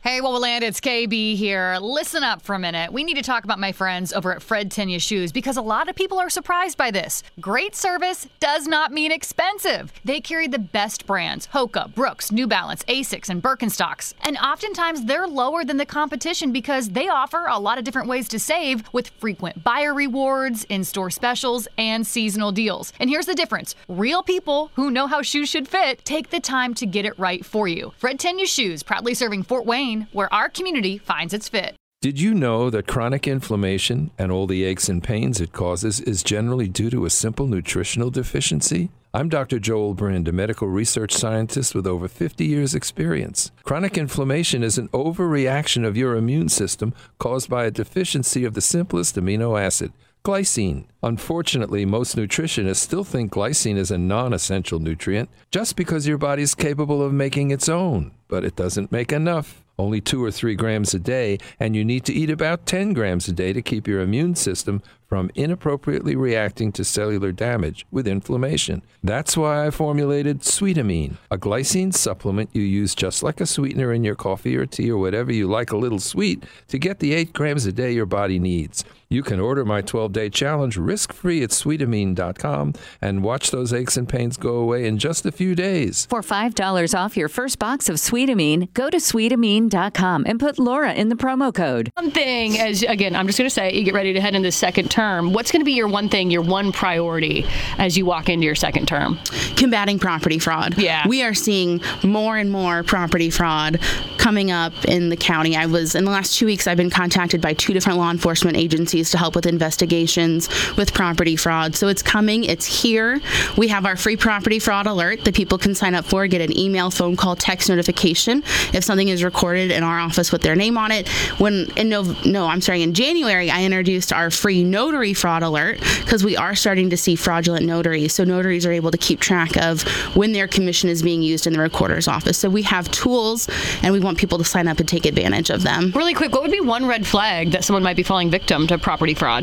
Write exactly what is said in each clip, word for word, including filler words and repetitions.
Hey, what will land? It's K B here. Listen up for a minute. We need to talk about my friends over at Fred Tenya Shoes because a lot of people are surprised by this. Great service does not mean expensive. They carry the best brands: Hoka, Brooks, New Balance, Asics, and Birkenstocks. And oftentimes they're lower than the competition because they offer a lot of different ways to save with frequent buyer rewards, in-store specials, and seasonal deals. And here's the difference. Real people who know how shoes should fit take the time to get it right for you. Fred Tenya Shoes, proudly serving Fort Wayne, where our community finds its fit. Did you know that chronic inflammation and all the aches and pains it causes is generally due to a simple nutritional deficiency? I'm Doctor Joel Brind, a medical research scientist with over fifty years experience. Chronic inflammation is an overreaction of your immune system caused by a deficiency of the simplest amino acid, glycine. Unfortunately, most nutritionists still think glycine is a non-essential nutrient just because your body is capable of making its own, but it doesn't make enough. Only two or three grams a day, and you need to eat about ten grams a day to keep your immune system from inappropriately reacting to cellular damage with inflammation. That's why I formulated Sweetamine, a glycine supplement you use just like a sweetener in your coffee or tea or whatever you like a little sweet to get the eight grams a day your body needs. You can order my twelve-day challenge risk-free at sweetamine dot com and watch those aches and pains go away in just a few days. For five dollars off your first box of Sweetamine, go to sweetamine dot com and put Laura in the promo code. One thing, as again, I'm just going to say, you get ready to head into the second term. What's going to be your one thing, your one priority as you walk into your second term? Combating property fraud. Yeah. We are seeing more and more property fraud coming up in the county. I was, in the last two weeks, I've been contacted by two different law enforcement agencies to help with investigations with property fraud. So it's coming. It's here. We have our free property fraud alert that people can sign up for, get an email, phone call, text notification if something is recorded in our office with their name on it. When in no, no, I'm sorry, in January, I introduced our free notary fraud alert because we are starting to see fraudulent notaries. So notaries are able to keep track of when their commission is being used in the recorder's office. So we have tools, and we want people to sign up and take advantage of them. Really quick, what would be one red flag that someone might be falling victim to property fraud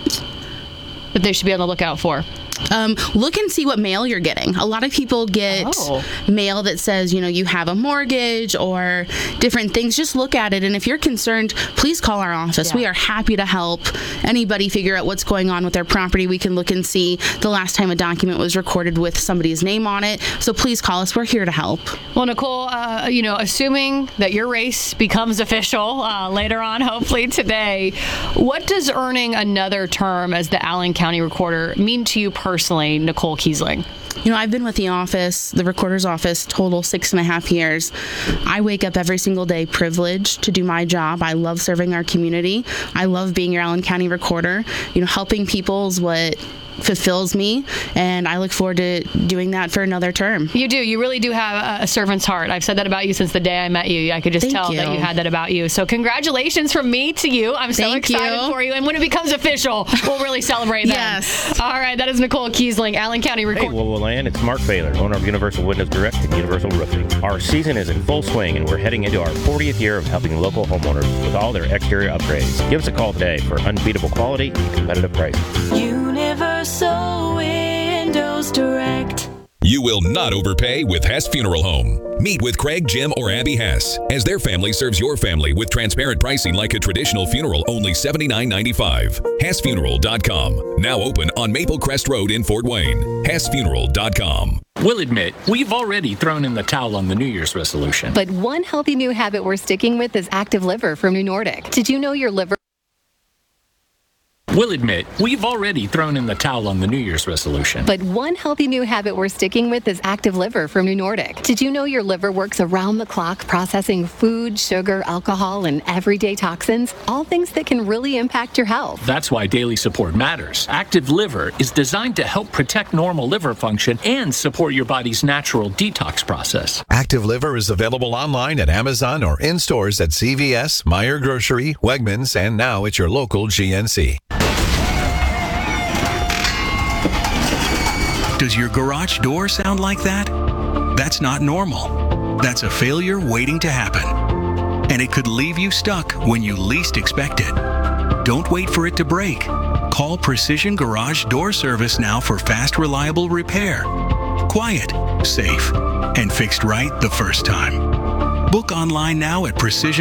that they should be on the lookout for? Um, look and see what mail you're getting. A lot of people get oh. mail that says, you know, you have a mortgage or different things. Just look at it. And if you're concerned, please call our office. Yeah. We are happy to help anybody figure out what's going on with their property. We can look and see the last time a document was recorded with somebody's name on it. So please call us. We're here to help. Well, Nicole, uh, you know, assuming that your race becomes official uh, later on, hopefully today, what does earning another term as the Allen County Recorder mean to you personally, Nicole Kiesling? You know, I've been with the office, the recorder's office, total six and a half years. I wake up every single day privileged to do my job. I love serving our community. I love being your Allen County Recorder. You know, helping people is what fulfills me, and I look forward to doing that for another term. You do. You really do have a, a servant's heart. I've said that about you since the day I met you. I could just Thank tell you. that you had that about you. So congratulations from me to you. I'm so Thank excited you. for you. And when it becomes official, we'll really celebrate that. Yes. All right. That is Nicole Kiesling, Allen County Recorder. Hey, Louisville Land, it's Mark Baylor, owner of Universal Windows Direct and Universal Roofing. Our season is in full swing, and we're heading into our fortieth year of helping local homeowners with all their exterior upgrades. Give us a call today for unbeatable quality and competitive prices. Universal Windows Direct. You will not overpay with Hess Funeral Home. Meet with Craig, Jim, or Abby Hess as their family serves your family with transparent pricing like a traditional funeral, only seventy-nine ninety-five. Hess Funeral dot com. Now open on Maple Crest Road in Fort Wayne. Hess Funeral dot com. We'll admit, we've already thrown in the towel on the New Year's resolution. But one healthy new habit we're sticking with is Active Liver from New Nordic. Did you know your liver... We'll admit, we've already thrown in the towel on the New Year's resolution. But one healthy new habit we're sticking with is Active Liver from New Nordic. Did you know your liver works around the clock processing food, sugar, alcohol, and everyday toxins? All things that can really impact your health. That's why daily support matters. Active Liver is designed to help protect normal liver function and support your body's natural detox process. Active Liver is available online at Amazon or in stores at C V S, Meijer Grocery, Wegmans, and now at your local G N C. Does your garage door sound like that? That's not normal. That's a failure waiting to happen. And it could leave you stuck when you least expect it. Don't wait for it to break. Call Precision Garage Door Service now for fast, reliable repair. Quiet, safe, and fixed right the first time. Book online now at Precision